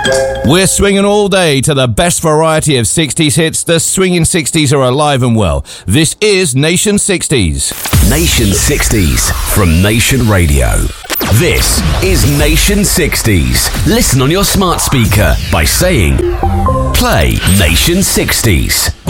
We're swinging all day to the best variety of 60s hits. The swinging 60s are alive and well. This is Nation 60s. Nation 60s from Nation Radio. This is Nation 60s. Listen on your smart speaker by saying, play Nation 60s.